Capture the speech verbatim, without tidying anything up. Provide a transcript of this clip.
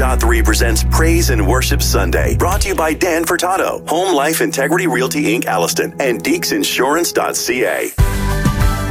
dot three presents Praise and Worship Sunday, brought to you by Dan Furtado, Home Life Integrity Realty Incorporated. Alliston, and Deeks Insurance dot C A.